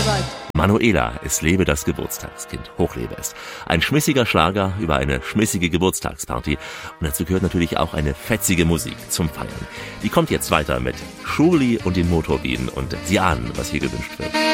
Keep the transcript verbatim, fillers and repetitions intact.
Bayreuth. Manuela, es lebe das Geburtstagskind, hochlebe es. Ein schmissiger Schlager über eine schmissige Geburtstagsparty und dazu gehört natürlich auch eine fetzige Musik zum Feiern. Die kommt jetzt weiter mit Schuli und den Motorbienen und Sie ahnen, was hier gewünscht wird.